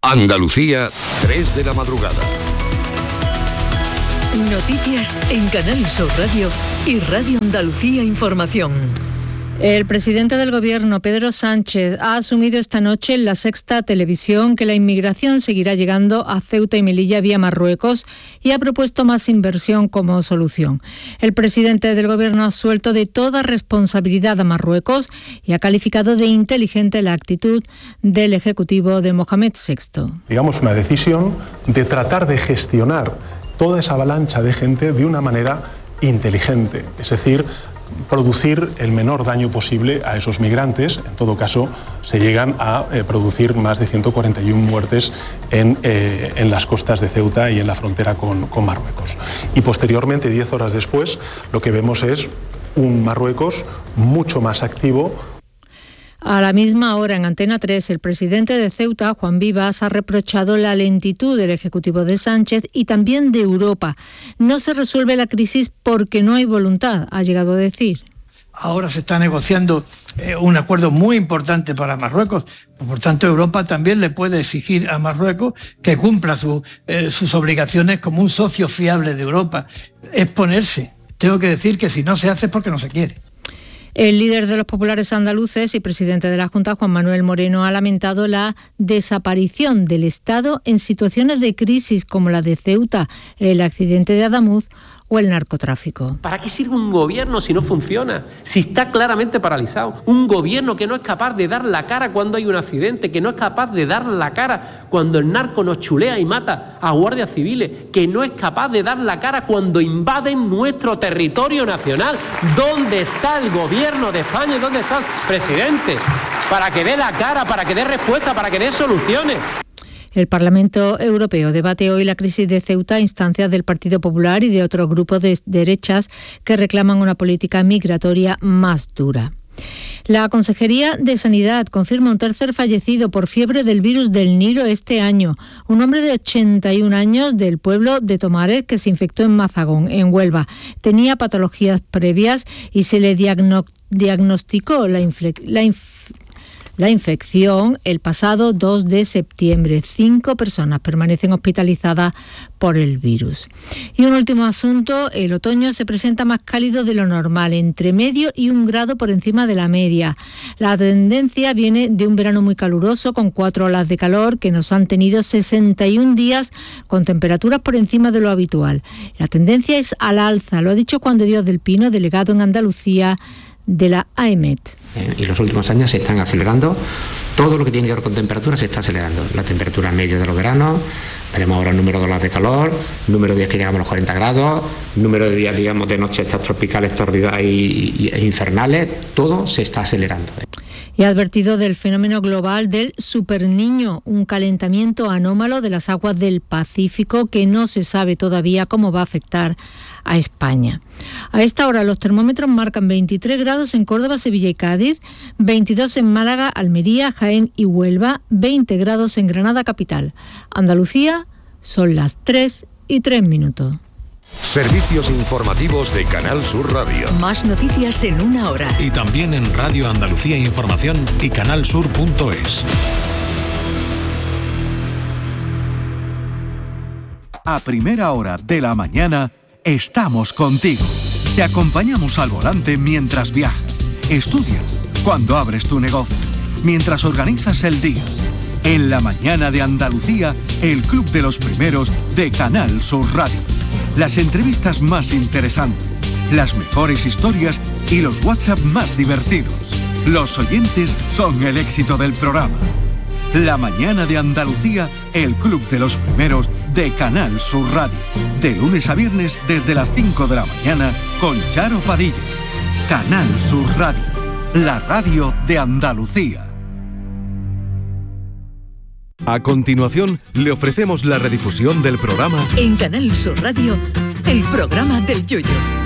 Andalucía, 3 de la madrugada. Noticias en Canal Sur Radio y Radio Andalucía Información. El presidente del Gobierno, Pedro Sánchez, ha asumido esta noche en La Sexta Televisión que la inmigración seguirá llegando a Ceuta y Melilla vía Marruecos y ha propuesto más inversión como solución. El presidente del Gobierno ha suelto de toda responsabilidad a Marruecos y ha calificado de inteligente la actitud del Ejecutivo de Mohamed VI. Digamos, una decisión de tratar de gestionar toda esa avalancha de gente de una manera inteligente, es decir, producir el menor daño posible a esos migrantes. En todo caso, se llegan a producir más de 141 muertes en las costas de Ceuta y en la frontera con Marruecos. Y posteriormente, 10 horas después, lo que vemos es un Marruecos mucho más activo. A la misma hora, en Antena 3, el presidente de Ceuta, Juan Vivas, ha reprochado la lentitud del Ejecutivo de Sánchez y también de Europa. No se resuelve la crisis porque no hay voluntad, ha llegado a decir. Ahora se está negociando un acuerdo muy importante para Marruecos. Por tanto, Europa también le puede exigir a Marruecos que cumpla sus obligaciones como un socio fiable de Europa. Es ponerse. Tengo que decir que si no se hace es porque no se quiere. El líder de los populares andaluces y presidente de la Junta, Juan Manuel Moreno, ha lamentado la desaparición del Estado en situaciones de crisis como la de Ceuta, el accidente de Adamuz o el narcotráfico. ¿Para qué sirve un gobierno si no funciona? Si está claramente paralizado. Un gobierno que no es capaz de dar la cara cuando hay un accidente, que no es capaz de dar la cara cuando el narco nos chulea y mata a guardias civiles, que no es capaz de dar la cara cuando invaden nuestro territorio nacional. ¿Dónde está el gobierno de España y dónde está el presidente? Para que dé la cara, para que dé respuesta, para que dé soluciones. El Parlamento Europeo debate hoy la crisis de Ceuta a instancias del Partido Popular y de otros grupos de derechas que reclaman una política migratoria más dura. La Consejería de Sanidad confirma un tercer fallecido por fiebre del virus del Nilo este año. Un hombre de 81 años del pueblo de Tomares que se infectó en Mazagón, en Huelva. Tenía patologías previas y se le diagnosticó la infección el pasado 2 de septiembre. 5 personas permanecen hospitalizadas por el virus. Y un último asunto, el otoño se presenta más cálido de lo normal, entre medio y 1 grado por encima de la media. La tendencia viene de un verano muy caluroso con 4 olas de calor que nos han tenido 61 días con temperaturas por encima de lo habitual. La tendencia es al alza, lo ha dicho Juan de Dios del Pino, delegado en Andalucía de la AEMET. En los últimos años se están acelerando, todo lo que tiene que ver con temperatura se está acelerando. La temperatura media de los veranos, veremos ahora el número de olas de calor, número de días que llegamos a los 40 grados, número de días, digamos, de noches estas tropicales, tórridas e infernales, todo se está acelerando. Y ha advertido del fenómeno global del superniño, un calentamiento anómalo de las aguas del Pacífico que no se sabe todavía cómo va a afectar a España. A esta hora los termómetros marcan 23 grados en Córdoba, Sevilla y Cádiz, 22 en Málaga, Almería, Jaén y Huelva, 20 grados en Granada capital. Andalucía, son las 3:03. Servicios informativos de Canal Sur Radio. Más noticias en 1 hora. Y también en Radio Andalucía Información y canalsur.es. A primera hora de la mañana estamos contigo. Te acompañamos al volante mientras viajas, estudias, cuando abres tu negocio, mientras organizas el día. En la mañana de Andalucía, el Club de los Primeros de Canal Sur Radio. Las entrevistas más interesantes, las mejores historias y los WhatsApp más divertidos. Los oyentes son el éxito del programa. La mañana de Andalucía, el Club de los Primeros de Canal Sur Radio. De lunes a viernes desde las 5 de la mañana con Charo Padilla. Canal Sur Radio, la radio de Andalucía. A continuación, le ofrecemos la redifusión del programa En Canal Sur Radio, el programa del Yoyo.